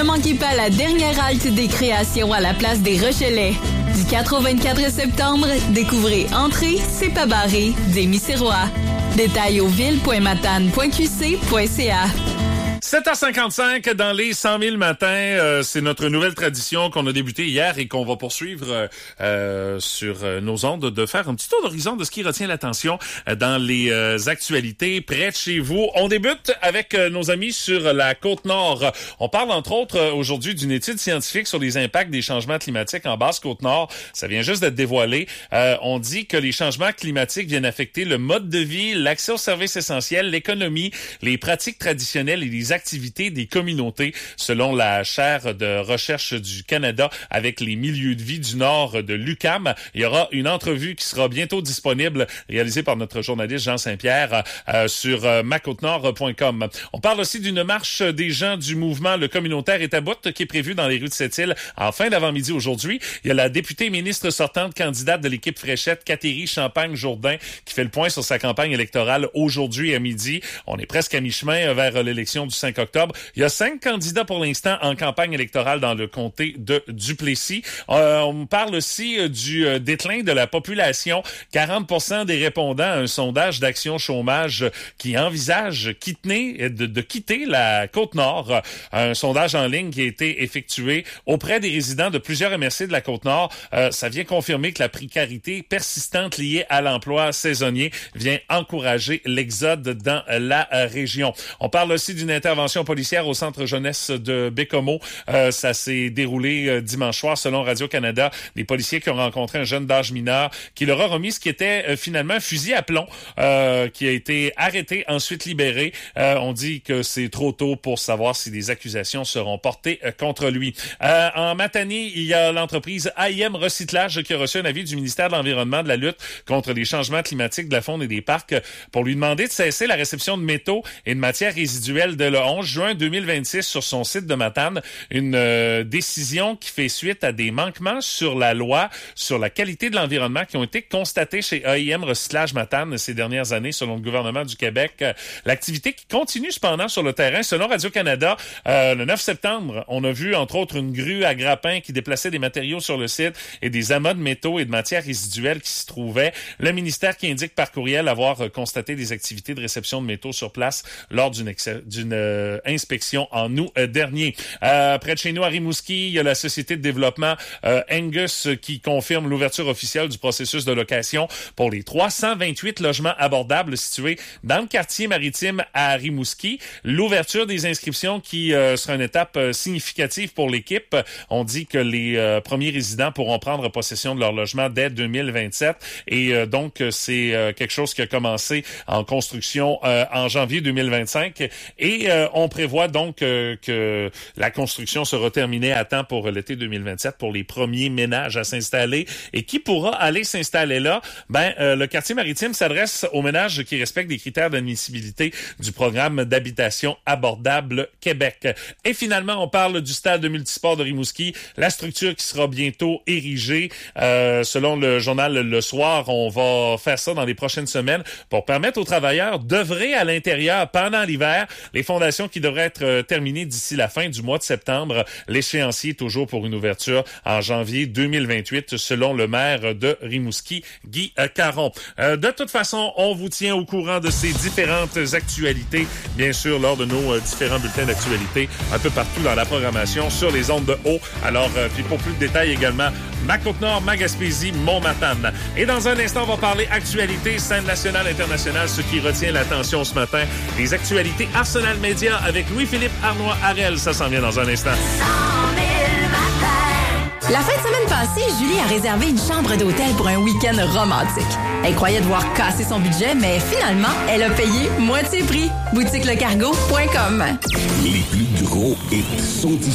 Ne manquez pas la dernière halte des créations à la place des Rochelais. Du 4 au 24 septembre, découvrez Entrée, c'est pas barré, des Missérois. Détails au ville.matane.qc.ca. 7h55 dans les 100 000 matins, c'est notre nouvelle tradition qu'on a débutée hier et qu'on va poursuivre sur nos ondes, de faire un petit tour d'horizon de ce qui retient l'attention dans les actualités près de chez vous. On débute avec nos amis sur la Côte-Nord. On parle entre autres aujourd'hui d'une étude scientifique sur les impacts des changements climatiques en Basse-Côte-Nord. Ça vient juste d'être dévoilé. On dit que les changements climatiques viennent affecter le mode de vie, l'accès aux services essentiels, l'économie, les pratiques traditionnelles et les activités des communautés, selon la chaire de recherche du Canada avec les milieux de vie du Nord de l'UQAM. Il y aura une entrevue qui sera bientôt disponible, réalisée par notre journaliste Jean Saint-Pierre sur macôtenord.com. On parle aussi d'une marche des gens du mouvement Le Communautaire est à bout qui est prévue dans les rues de Sept-Îles en fin d'avant-midi aujourd'hui. Il y a la députée ministre sortante candidate de l'équipe Fréchette, Catherine Champagne-Jourdain, qui fait le point sur sa campagne électorale aujourd'hui à midi. On est presque à mi-chemin vers l'élection du 5 octobre. Il y a 5 candidats pour l'instant en campagne électorale dans le comté de Duplessis. On parle aussi du déclin de la population. 40% des répondants à un sondage d'Action Chômage qui envisagent de quitter la Côte-Nord. Un sondage en ligne qui a été effectué auprès des résidents de plusieurs MRC de la Côte-Nord. Ça vient confirmer que la précarité persistante liée à l'emploi saisonnier vient encourager l'exode dans la région. On parle aussi d'une intervention policière au centre jeunesse de Bécomo. Ça s'est déroulé dimanche soir selon Radio-Canada. Des policiers qui ont rencontré un jeune d'âge mineur qui leur a remis ce qui était finalement un fusil à plomb qui a été arrêté, ensuite libéré. On dit que c'est trop tôt pour savoir si des accusations seront portées contre lui. En Matanie, il y a l'entreprise AIM Recyclage qui a reçu un avis du ministère de l'Environnement de la lutte contre les changements climatiques de la faune et des parcs pour lui demander de cesser la réception de métaux et de matières résiduelles dès le 11 juin 2026 sur son site de Matane. Une décision qui fait suite à des manquements sur la loi sur la qualité de l'environnement qui ont été constatés chez AIM Recyclage Matane ces dernières années, selon le gouvernement du Québec. L'activité qui continue cependant sur le terrain, selon Radio-Canada, le 9 septembre, on a vu entre autres une grue à grappin qui déplaçait des matériaux sur le site et des amas de métaux et de matières résiduelles qui s'y trouvaient. Le ministère qui indique par courriel avoir constaté des activités de réception de métaux sur place lors d'une inspection en août dernier. Près de chez nous, à Rimouski, il y a la société de développement Angus qui confirme l'ouverture officielle du processus de location pour les 328 logements abordables situés dans le quartier maritime à Rimouski. L'ouverture des inscriptions qui sera une étape significative pour l'équipe. On dit que les premiers résidents pourront prendre possession de leur logement dès 2027 et donc c'est quelque chose qui a commencé en construction en janvier 2025 et on prévoit donc que la construction sera terminée à temps pour l'été 2027 pour les premiers ménages à s'installer. Et qui pourra aller s'installer là? Le quartier maritime s'adresse aux ménages qui respectent des critères d'admissibilité du programme d'habitation abordable Québec. Et finalement, on parle du stade de multisport de Rimouski, la structure qui sera bientôt érigée. Selon le journal Le Soir, on va faire ça dans les prochaines semaines pour permettre aux travailleurs d'œuvrer à l'intérieur pendant l'hiver. Les fondations qui devraient être terminées d'ici la fin du mois de septembre. L'échéancier toujours pour une ouverture en janvier 2028, selon le maire de Rimouski, Guy Caron. De toute façon, on vous tient au courant de ces différentes actualités, bien sûr, lors de nos différents bulletins d'actualité, un peu partout dans la programmation, sur les ondes de haut. Alors, puis pour plus de détails également, ma Côte-Nord, ma Gaspésie, mon Matane. Et dans un instant, on va parler actualité, scène nationale, internationale, ce qui retient l'attention ce matin. Les actualités Arsenal Média avec Louis-Philippe Arnois-Harel. Ça s'en vient dans un instant. La fin de semaine passée, Julie a réservé une chambre d'hôtel pour un week-end romantique. Elle croyait devoir casser son budget, mais finalement, elle a payé moitié prix. BoutiqueLeCargo.com. Les plus gros hits sont